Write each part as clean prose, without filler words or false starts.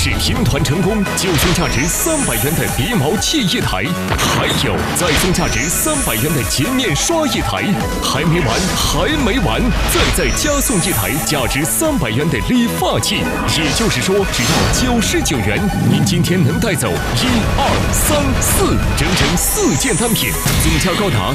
是拼团成功，就送价值300元的鼻毛器1台，还有再送价值300元的洁面刷1台。还没完，还没完，再加送1台价值300元的理发器。也就是说，只要99元，您今天能带走1、2、3、4，整整4件单品，总价高达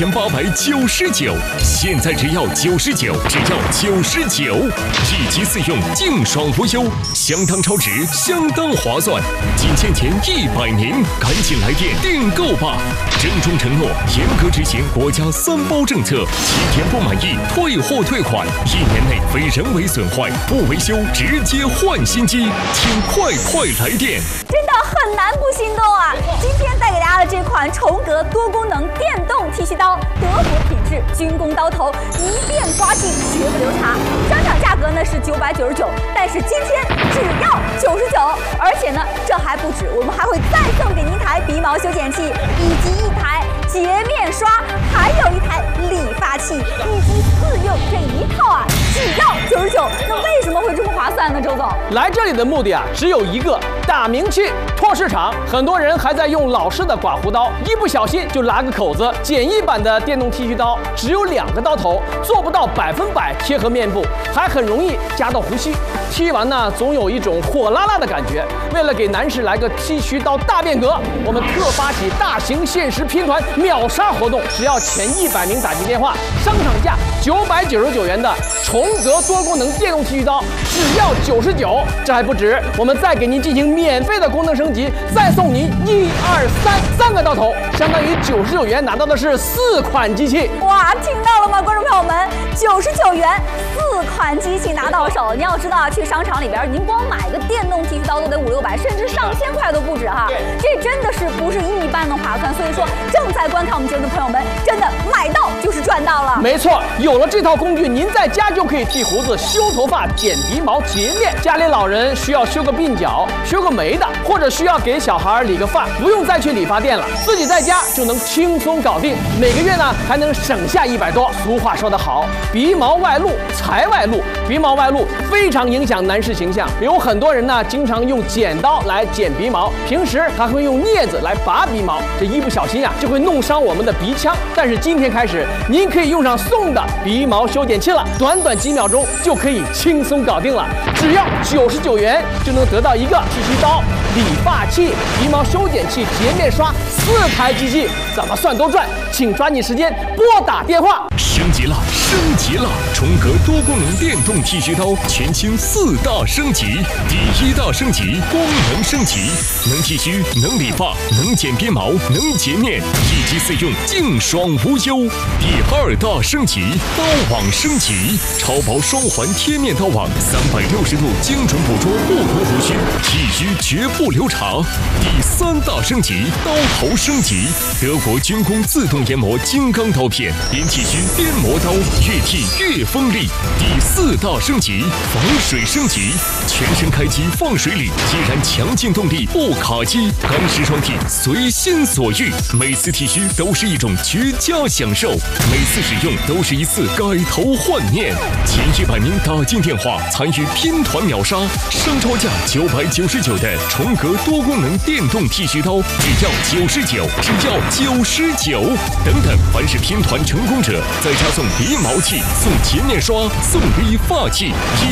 1899。现在只要99，只要99，一机4用，净爽无忧，相当超值，相当划算，仅限前100名，赶紧来电订购吧！郑重承诺，严格执行国家3包政策，7天不满意退货退款，1年内非人为损坏不维修直接换新机，请快来电！ 真的很难不心动啊！今天带给大家的这款重格多功能电动剃须刀，德国品质，军工刀头，一遍刮净绝不留茶。商场价格呢是999，但是今天只要99，而且呢这还不止，我们还会再送给您一台鼻毛修剪器，以及1台洁面刷，还有1台理发器，以及4用这一套啊，只要99。那为什么会这么划算呢？周总， 来这里的目的啊，只有一个，打名气、拓市场。很多人还在用老式的刮胡刀，一不小心就拉个口子。简易版的电动剃须刀只有2个刀头，做不到100%贴合面部，还很容易夹到胡须。剃完呢，总有一种火辣辣的感觉。为了给男士来个剃须刀大变革，我们特发起大型限时拼团秒杀活动，只要前100名打进电话，商场价999元的重格多功能电动剃须刀只要99。这还不止，我们再给您进行免费的功能升级，再送您1、2、3个刀头，相当于99元拿到的是4款机器。 哇，听到了吗，观众朋友们？99元4款机器拿到手。你要知道啊，去商场里边，您光买个电动剃须刀都得500、600，甚至上千块都不止哈。这真的是不是一般的划算。所以说，正在观看我们节目的朋友们，真的买到就是赚到了。 没错，有了这套工具，您在家就可以剃胡子、修头发、剪鼻毛、洁面。家里老人需要修个鬓角、修个眉的，或者需要给小孩理个发，不用再去理发店了，自己在家就能轻松搞定。每个月呢还能省下100多。俗话说得好，鼻毛外露财外露，鼻毛外露非常影响男士形象。有很多人呢经常用剪刀来剪鼻毛，平时还会用镊子来拔鼻毛，这一不小心就会弄伤我们的鼻腔。但是今天开始，您可以用上送的鼻毛修剪器了，短短几秒钟就可以轻松搞定了，只要99元就能得到一个剃须刀、理发器、鼻毛修剪器、洁面刷4台机器，怎么算都赚，请抓紧时间拨打电话。 升级了，升级了！重格多功能电动剃须刀全新4大升级。第1大升级，功能升级，能剃须，能理发，能剪鼻毛，能洁面，一机4用，净爽无忧。第2大升级，刀网升级，超薄双环贴面刀网，360度精准捕捉不同胡须，剃须绝不留茶。第3大升级，刀头升级，德国军工自动研磨金刚刀片，边剃须边磨刀，越剃越锋利。第4大升级，防水升级，全身开机放水里，依然强劲动力不卡机，干湿双剃随心所欲，每次剃须都是一种绝佳享受，每次使用都是一次改头换面。前100名打进电话参与拼团秒杀，商超价999的重格多功能电动剃须刀只要99，只要99。等等，凡是拼团成功者，再加送鼻毛器、送洁面刷、送理发器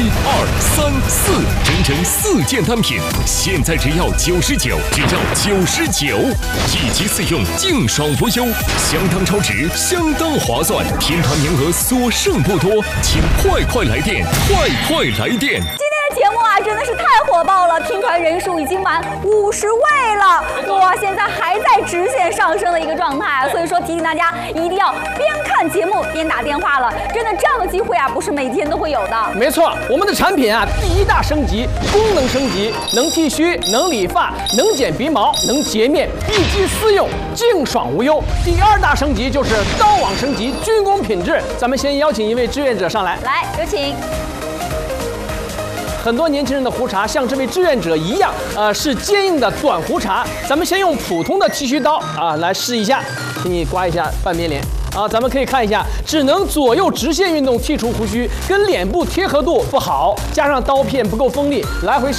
，1、2、3、4，整整4件单品，现在只要99，只要99，一机4用，净爽无忧，相当超值，相当划算，拼团名额所剩不多，请快来电，快来电！ 节目啊，真的是太火爆了，拼团人数已经满50位了，哇，现在还在直线上升的一个状态，所以说提醒大家一定要边看节目边打电话了，真的这样的机会啊，不是每天都会有的。 没错，我们的产品啊，第1大升级，功能升级，能剃须，能理发，能剪鼻毛，能洁面，一机4用，净爽无忧。第2大升级就是刀网升级，军工品质。咱们先邀请一位志愿者上来， 来，有请。 很多年轻人的胡茬像这位志愿者一样，是坚硬的短胡茬。咱们先用普通的剃须刀来试一下，请你刮一下半边脸。咱们可以看一下，只能左右直线运动剔除胡须，跟脸部贴合度不好，加上刀片不够锋利，来回